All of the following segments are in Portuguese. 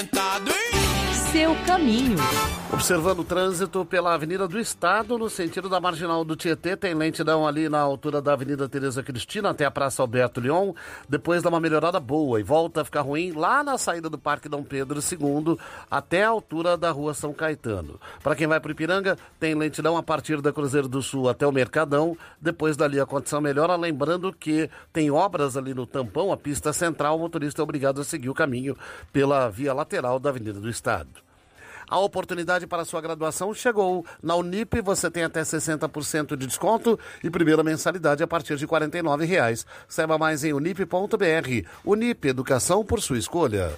Seu caminho. Observando o trânsito pela Avenida do Estado, no sentido da Marginal do Tietê, tem lentidão ali na altura da Avenida Tereza Cristina até a Praça Alberto Leon, depois dá uma melhorada boa e volta a ficar ruim lá na saída do Parque Dom Pedro II até a altura da Rua São Caetano. Para quem vai para o Ipiranga, tem lentidão a partir da Cruzeiro do Sul até o Mercadão, depois dali a condição melhora, lembrando que tem obras ali no tampão, a pista central, o motorista é obrigado a seguir o caminho pela via lateral da Avenida do Estado. A oportunidade para sua graduação chegou. Na Unip você tem até 60% de desconto e primeira mensalidade a partir de R$ 49,00. Saiba mais em unip.br. Unip, educação por sua escolha.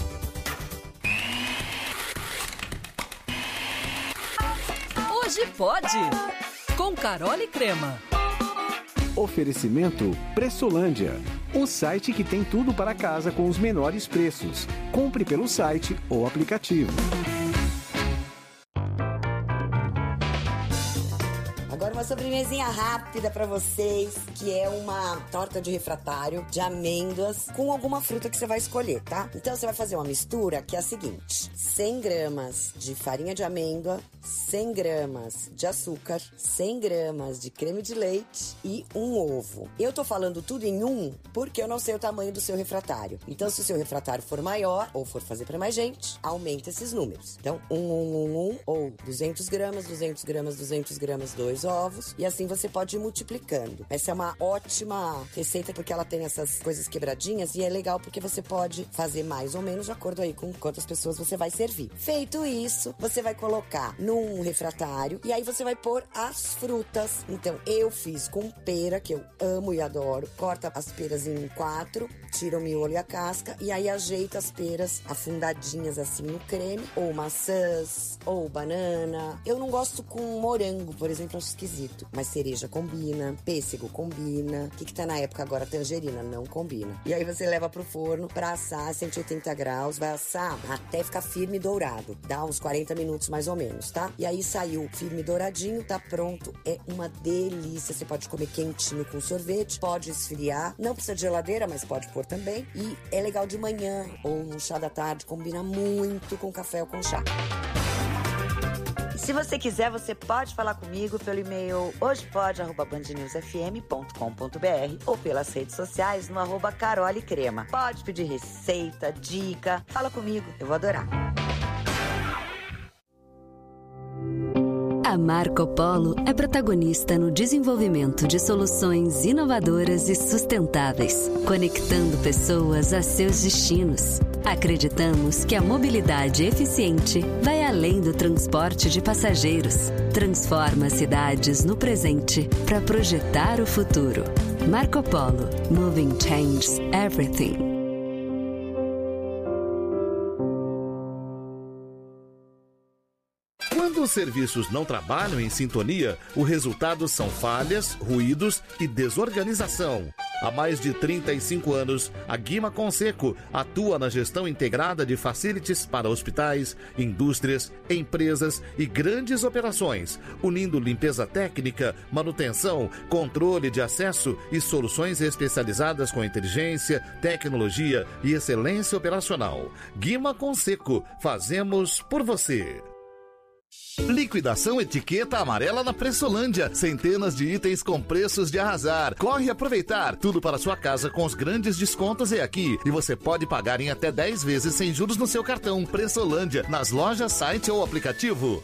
Hoje pode. Com Carol e Crema. Oferecimento Pressolândia, o site que tem tudo para casa com os menores preços. Compre pelo site ou aplicativo. Agora uma sobremesinha rápida pra vocês, que é uma torta de refratário de amêndoas com alguma fruta que você vai escolher, tá? Então você vai fazer uma mistura que é a seguinte: 100 gramas de farinha de amêndoa, 100 gramas de açúcar, 100 gramas de creme de leite e um ovo. Eu tô falando tudo em um porque eu não sei o tamanho do seu refratário. Então, se o seu refratário for maior ou for fazer pra mais gente, aumenta esses números. Então, ou 200 gramas, 200 gramas, 200 gramas, 2 ovos. E assim você pode ir multiplicando. Essa é uma ótima receita porque ela tem essas coisas quebradinhas e é legal porque você pode fazer mais ou menos de acordo aí com quantas pessoas você vai servir. Feito isso, você vai colocar num refratário e aí você vai pôr as frutas. Então, eu fiz com pera, que eu amo e adoro. Corta as peras em 4, tira o miolo e a casca e aí ajeita as peras afundadinhas assim no creme, ou maçãs, ou banana. Eu não gosto com morango, por exemplo, acho esquisito. Mas cereja combina, pêssego combina. O que tá na época agora? Tangerina não combina. E aí você leva pro forno pra assar a 180 graus. Vai assar até ficar firme e dourado. Dá uns 40 minutos mais ou menos, tá? E aí saiu firme e douradinho, tá pronto. É uma delícia. Você pode comer quentinho com sorvete, pode esfriar. Não precisa de geladeira, mas pode pôr também. E é legal de manhã ou no chá da tarde. Combina muito com café ou com chá. Se você quiser, você pode falar comigo pelo e-mail hojepode@bandnewsfm.com.br ou pelas redes sociais no @carolecrema. Pode pedir receita, dica, fala comigo, eu vou adorar. A Marco Polo é protagonista no desenvolvimento de soluções inovadoras e sustentáveis, conectando pessoas a seus destinos. Acreditamos que a mobilidade eficiente vai além do transporte de passageiros. Transforma cidades no presente para projetar o futuro. Marco Polo. Moving changes everything. Quando os serviços não trabalham em sintonia, o resultado são falhas, ruídos e desorganização. Há mais de 35 anos, a Guima Conceco atua na gestão integrada de facilities para hospitais, indústrias, empresas e grandes operações, unindo limpeza técnica, manutenção, controle de acesso e soluções especializadas com inteligência, tecnologia e excelência operacional. Guima Conceco, fazemos por você. Liquidação etiqueta amarela na Pressolândia. Centenas de itens com preços de arrasar. Corre aproveitar. Tudo para sua casa com os grandes descontos é aqui. E você pode pagar em até 10 vezes sem juros no seu cartão. Pressolândia, nas lojas, site ou aplicativo.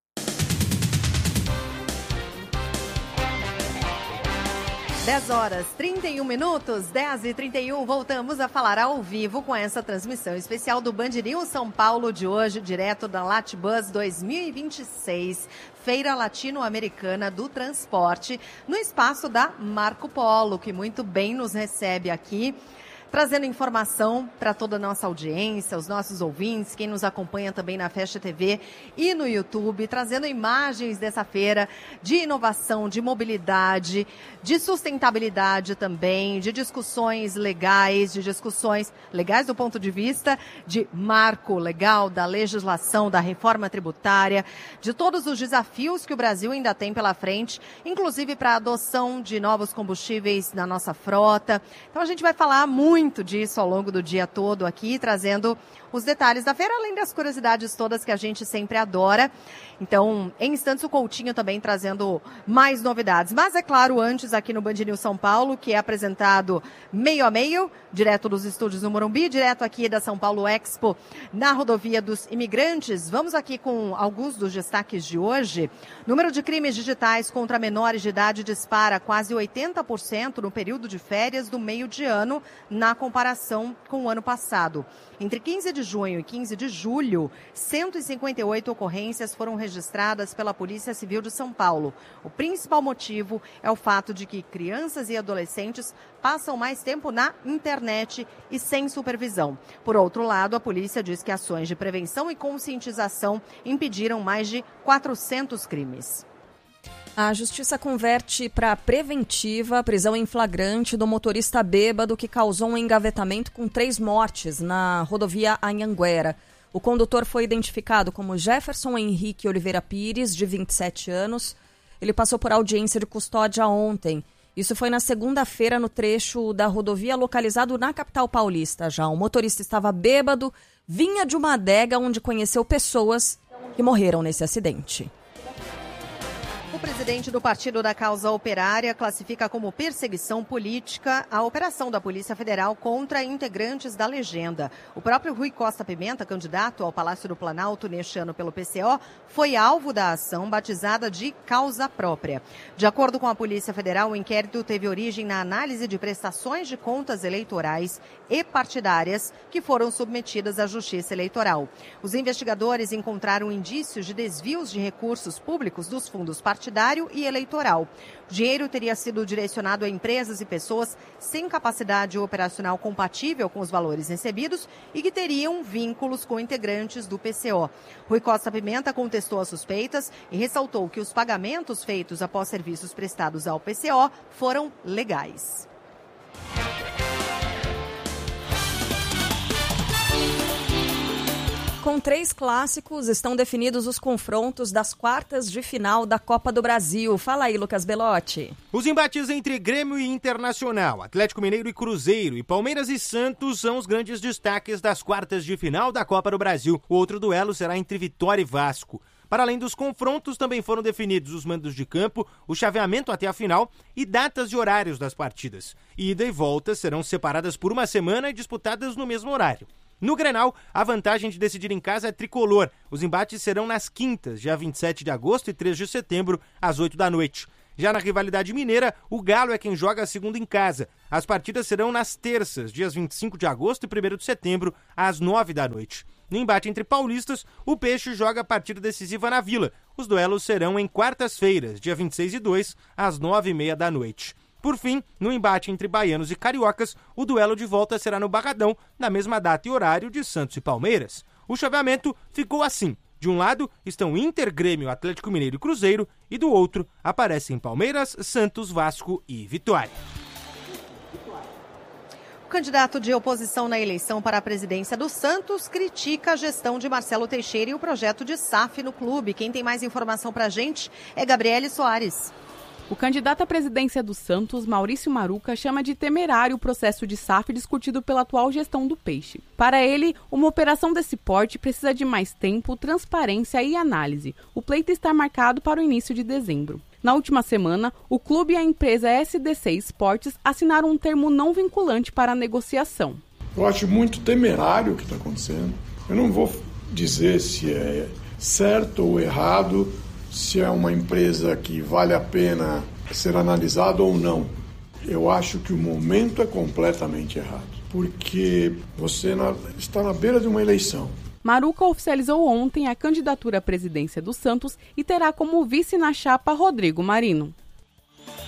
10h31, 10h31, voltamos a falar ao vivo com essa transmissão especial do Band News São Paulo de hoje, direto da Latbus 2026, Feira Latino-Americana do Transporte, no espaço da Marco Polo, que muito bem nos recebe aqui, trazendo informação para toda a nossa audiência, os nossos ouvintes, quem nos acompanha também na Festa TV e no YouTube, trazendo imagens dessa feira de inovação, de mobilidade, de sustentabilidade também, de discussões legais do ponto de vista de marco legal, da legislação, da reforma tributária, de todos os desafios que o Brasil ainda tem pela frente, inclusive para a adoção de novos combustíveis na nossa frota. Então a gente vai falar muito muito disso ao longo do dia todo aqui, trazendo os detalhes da feira, além das curiosidades todas que a gente sempre adora. Então, em instantes, o Coutinho também trazendo mais novidades. Mas, é claro, antes aqui no Band News São Paulo, que é apresentado meio a meio, direto dos estúdios no Morumbi, direto aqui da São Paulo Expo, na rodovia dos imigrantes. Vamos aqui com alguns dos destaques de hoje. Número de crimes digitais contra menores de idade dispara quase 80% no período de férias do meio de ano, na comparação com o ano passado. Entre 15 de junho e 15 de julho, 158 ocorrências foram registradas pela Polícia Civil de São Paulo. O principal motivo é o fato de que crianças e adolescentes passam mais tempo na internet e sem supervisão. Por outro lado, a polícia diz que ações de prevenção e conscientização impediram mais de 400 crimes. A justiça converte para preventiva a prisão em flagrante do motorista bêbado que causou um engavetamento com 3 mortes na rodovia Anhanguera. O condutor foi identificado como Jefferson Henrique Oliveira Pires, de 27 anos. Ele passou por audiência de custódia ontem. Isso foi na segunda-feira no trecho da rodovia localizado na capital paulista. Já o motorista estava bêbado, vinha de uma adega onde conheceu pessoas que morreram nesse acidente. O presidente do Partido da Causa Operária classifica como perseguição política a operação da Polícia Federal contra integrantes da legenda. O próprio Rui Costa Pimenta, candidato ao Palácio do Planalto neste ano pelo PCO, foi alvo da ação batizada de causa própria. De acordo com a Polícia Federal, o inquérito teve origem na análise de prestações de contas eleitorais e partidárias que foram submetidas à Justiça Eleitoral. Os investigadores encontraram indícios de desvios de recursos públicos dos fundos partidário e eleitoral. O dinheiro teria sido direcionado a empresas e pessoas sem capacidade operacional compatível com os valores recebidos e que teriam vínculos com integrantes do PCO. Rui Costa Pimenta contestou as suspeitas e ressaltou que os pagamentos feitos após serviços prestados ao PCO foram legais. Com 3 clássicos, estão definidos os confrontos das quartas de final da Copa do Brasil. Fala aí, Lucas Belotti. Os embates entre Grêmio e Internacional, Atlético Mineiro e Cruzeiro e Palmeiras e Santos são os grandes destaques das quartas de final da Copa do Brasil. O outro duelo será entre Vitória e Vasco. Para além dos confrontos, também foram definidos os mandos de campo, o chaveamento até a final e datas e horários das partidas. Ida e volta serão separadas por uma semana e disputadas no mesmo horário. No Grenal, a vantagem de decidir em casa é tricolor. Os embates serão nas quintas, dia 27 de agosto e 3 de setembro, às 8 da noite. Já na rivalidade mineira, o Galo é quem joga a segunda em casa. As partidas serão nas terças, dias 25 de agosto e 1º de setembro, às 9 da noite. No embate entre paulistas, o Peixe joga a partida decisiva na Vila. Os duelos serão em quartas-feiras, dia 26 e 2, às 9h30 da noite. Por fim, no embate entre baianos e cariocas, o duelo de volta será no Barradão, na mesma data e horário de Santos e Palmeiras. O chaveamento ficou assim. De um lado estão Inter, Grêmio, Atlético Mineiro e Cruzeiro, e do outro aparecem Palmeiras, Santos, Vasco e Vitória. O candidato de oposição na eleição para a presidência do Santos critica a gestão de Marcelo Teixeira e o projeto de SAF no clube. Quem tem mais informação para a gente é Gabriele Soares. O candidato à presidência do Santos, Maurício Maruca, chama de temerário o processo de SAF discutido pela atual gestão do Peixe. Para ele, uma operação desse porte precisa de mais tempo, transparência e análise. O pleito está marcado para o início de dezembro. Na última semana, o clube e a empresa SDC Esportes assinaram um termo não vinculante para a negociação. Eu acho muito temerário o que está acontecendo. Eu não vou dizer se é certo ou errado, se é uma empresa que vale a pena ser analisada ou não. Eu acho que o momento é completamente errado, porque você está na beira de uma eleição. Maruca oficializou ontem a candidatura à presidência do Santos e terá como vice na chapa Rodrigo Marino.